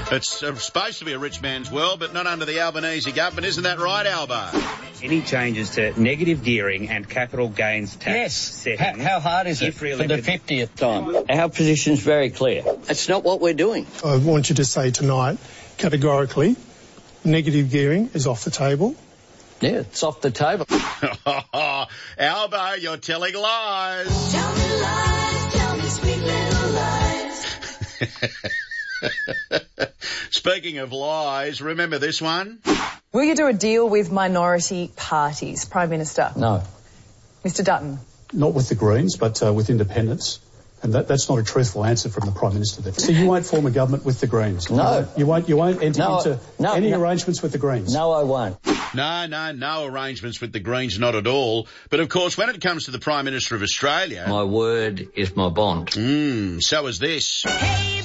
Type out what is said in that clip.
It's supposed to be a rich man's world, but not under the Albanese government. Isn't that right, Albo? Any changes to negative gearing and capital gains tax settings... How hard is it for the 50th time? Our position's very clear. That's not what we're doing. I want you to say tonight, categorically, negative gearing is off the table. Yeah, it's off the table. Albo, you're telling lies. Tell me lies, tell me sweet little lies. Speaking of lies, remember this one? Will you do a deal with minority parties, Prime Minister? No. Mr Dutton? Not with the Greens, but with independents. And that's not a truthful answer from the Prime Minister there. So you won't form a government with the Greens? No. You won't enter into any arrangements with the Greens? No, I won't. No arrangements with the Greens, not at all. But, of course, when it comes to the Prime Minister of Australia... My word is my bond. So is this. Hey,